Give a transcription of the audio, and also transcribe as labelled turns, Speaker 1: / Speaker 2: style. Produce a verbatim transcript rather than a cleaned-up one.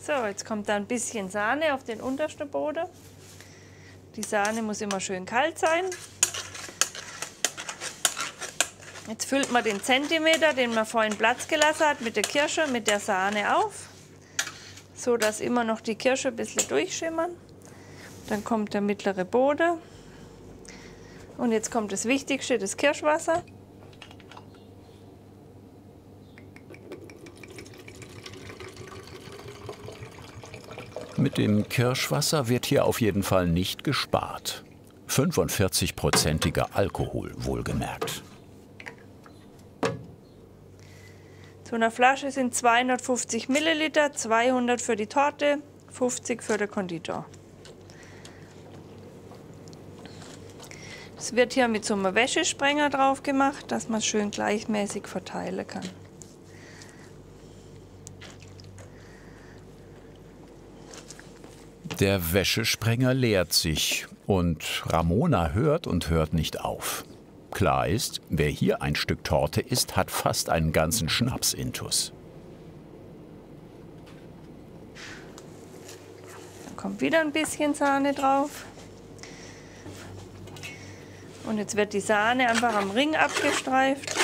Speaker 1: So, jetzt kommt da ein bisschen Sahne auf den untersten Boden. Die Sahne muss immer schön kalt sein. Jetzt füllt man den Zentimeter, den man vorhin Platz gelassen hat, mit der Kirsche, mit der Sahne auf, so dass immer noch die Kirsche ein bisschen durchschimmern. Dann kommt der mittlere Boden. Und jetzt kommt das Wichtigste, das Kirschwasser.
Speaker 2: Mit dem Kirschwasser wird hier auf jeden Fall nicht gespart. fünfundvierzig-prozentiger Alkohol, wohlgemerkt.
Speaker 1: So eine Flasche sind zweihundertfünfzig Milliliter, zweihundert für die Torte, fünfzig für den Konditor. Es wird hier mit so einem Wäschesprenger drauf gemacht, dass man es schön gleichmäßig verteilen kann.
Speaker 2: Der Wäschesprenger leert sich und Ramona hört und hört nicht auf. Klar ist, wer hier ein Stück Torte isst, hat fast einen ganzen Schnaps-Intus.
Speaker 1: Dann kommt wieder ein bisschen Sahne drauf. Und jetzt wird die Sahne einfach am Ring abgestreift.